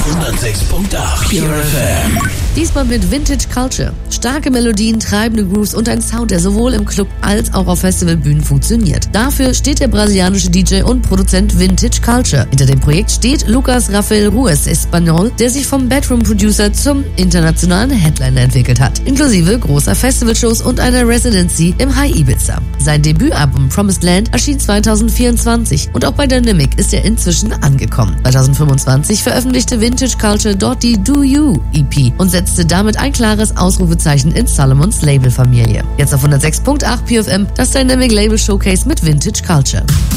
106.8 Pure FM. Diesmal mit Vintage Culture. Starke Melodien, treibende Grooves und ein Sound, der sowohl im Club als auch auf Festivalbühnen funktioniert. Dafür steht der brasilianische DJ und Produzent Vintage Culture. Hinter dem Projekt steht Lucas Rafael Ruiz Espanol, der sich vom Bedroom-Producer zum internationalen Headliner entwickelt hat, inklusive großer Festivalshows und einer Residency im High Ibiza. Sein Debütalbum Promised Land erschien 2024 und auch bei Dynamic ist er inzwischen angekommen. 2025 veröffentlichte Vintage Culture dort die Do You EP und setzte damit ein klares Ausrufezeichen in Salomons Labelfamilie. Jetzt auf 106.8 PFM, das Dynamic Label Showcase mit Vintage Culture.